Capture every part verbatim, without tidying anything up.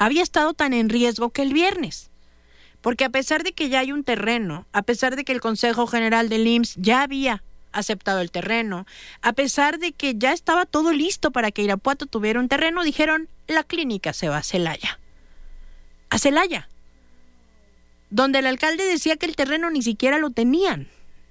había estado tan en riesgo que el viernes. Porque a pesar de que ya hay un terreno, a pesar de que el Consejo General del I M S S ya había aceptado el terreno, a pesar de que ya estaba todo listo para que Irapuato tuviera un terreno, dijeron, la clínica se va a Celaya. A Celaya, donde el alcalde decía que el terreno ni siquiera lo tenían.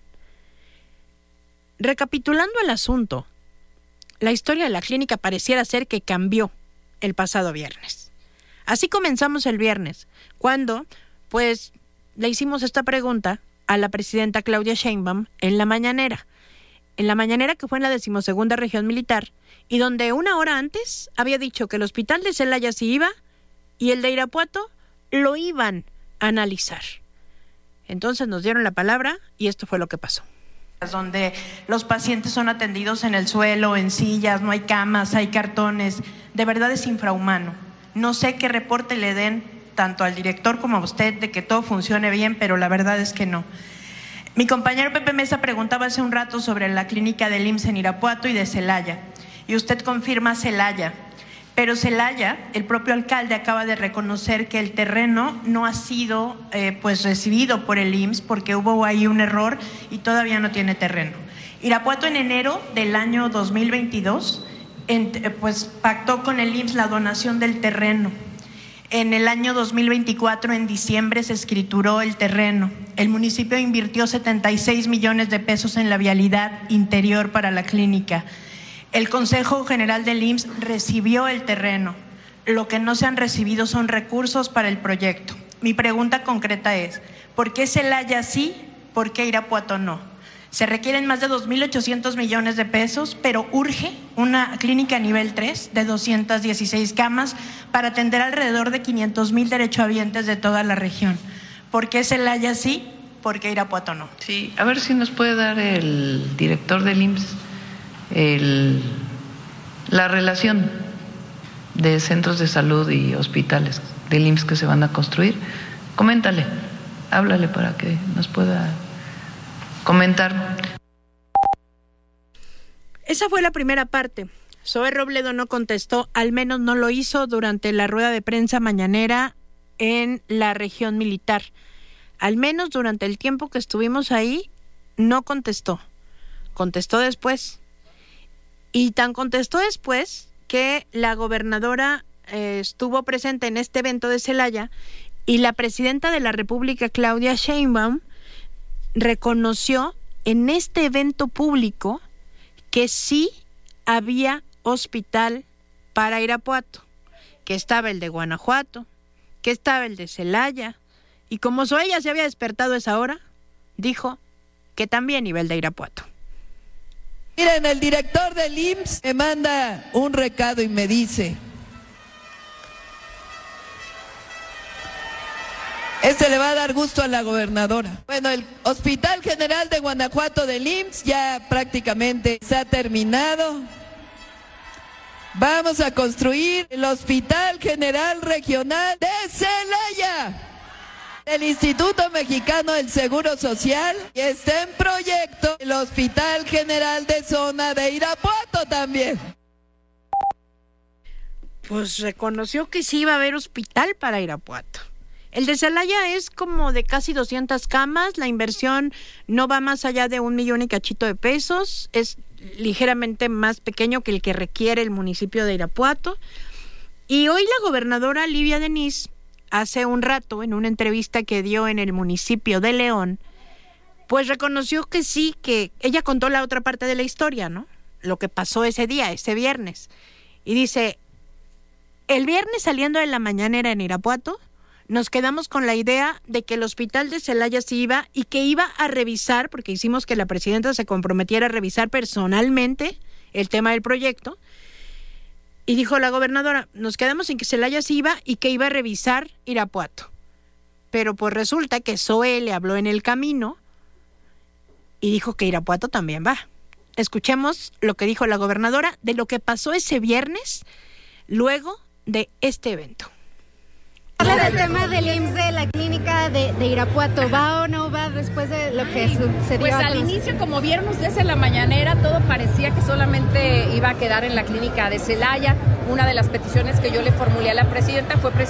Recapitulando el asunto, la historia de la clínica pareciera ser que cambió el pasado viernes. Así comenzamos el viernes, cuando, pues, le hicimos esta pregunta a la presidenta Claudia Sheinbaum en la mañanera. En la mañanera que fue en la decimosegunda región militar, y donde una hora antes había dicho que el hospital de Celaya sí iba y el de Irapuato lo iban a analizar. Entonces nos dieron la palabra y esto fue lo que pasó. Donde los pacientes son atendidos en el suelo, en sillas, no hay camas, hay cartones. De verdad es infrahumano. No sé qué reporte le den tanto al director como a usted de que todo funcione bien, pero la verdad es que no. Mi compañero Pepe Mesa preguntaba hace un rato sobre la clínica del I M S S en Irapuato y de Celaya, y usted confirma Celaya. Pero Celaya, el propio alcalde acaba de reconocer que el terreno no ha sido eh, pues recibido por el I M S S porque hubo ahí un error y todavía no tiene terreno. Irapuato en enero del año dos mil veintidós en, pues pactó con el I M S S la donación del terreno. En el año dos mil veinticuatro, en diciembre, se escrituró el terreno. El municipio invirtió setenta y seis millones de pesos en la vialidad interior para la clínica. El Consejo General del I M S S recibió el terreno. Lo que no se han recibido son recursos para el proyecto. Mi pregunta concreta es, ¿por qué Celaya sí, por qué Irapuato no? Se requieren más de dos mil ochocientos millones de pesos, pero urge una clínica nivel tres de doscientas dieciséis camas para atender alrededor de quinientos mil derechohabientes de toda la región. ¿Por qué Celaya sí, por qué Irapuato no? Sí, a ver si nos puede dar el director del I M S S El, la relación de centros de salud y hospitales del I M S S que se van a construir. Coméntale, háblale para que nos pueda comentar. Esa fue la primera parte. Zoe Robledo no contestó, al menos no lo hizo durante la rueda de prensa mañanera en la región militar. Al menos durante el tiempo que estuvimos ahí, no contestó. Contestó después. Y tan contestó después que la gobernadora eh, estuvo presente en este evento de Celaya y la presidenta de la República, Claudia Sheinbaum, reconoció en este evento público que sí había hospital para Irapuato, que estaba el de Guanajuato, que estaba el de Celaya, y como Zoe ya se había despertado a esa hora, dijo que también iba el de Irapuato. Miren, el director del I M S S me manda un recado y me dice, este le va a dar gusto a la gobernadora. Bueno, el Hospital General de Guanajuato del I M S S ya prácticamente se ha terminado. Vamos a construir el Hospital General Regional de Celaya. El Instituto Mexicano del Seguro Social, y está en proyecto el Hospital General de Zona de Irapuato también. Pues reconoció que sí iba a haber hospital para Irapuato. El de Celaya es como de casi doscientas camas, la inversión no va más allá de un millón y cachito de pesos, es ligeramente más pequeño que el que requiere el municipio de Irapuato. Y hoy la gobernadora Livia Denis, hace un rato, en una entrevista que dio en el municipio de León, pues reconoció que sí, que ella contó la otra parte de la historia, ¿no? Lo que pasó ese día, ese viernes. Y dice, el viernes saliendo de la mañanera en Irapuato, nos quedamos con la idea de que el hospital de Celaya sí iba y que iba a revisar, porque hicimos que la presidenta se comprometiera a revisar personalmente el tema del proyecto. Y dijo la gobernadora, nos quedamos en que Celaya sí iba y que iba a revisar Irapuato. Pero pues resulta que Zoe le habló en el camino y dijo que Irapuato también va. Escuchemos lo que dijo la gobernadora de lo que pasó ese viernes luego de este evento. Habla del tema del I M S S de la clínica de, de Irapuato, ¿va o no va después de lo que sucedió? Pues al inicio, como vieron ustedes en la mañanera, todo parecía que solamente iba a quedar en la clínica de Celaya. Una de las peticiones que yo le formulé a la presidenta fue precisamente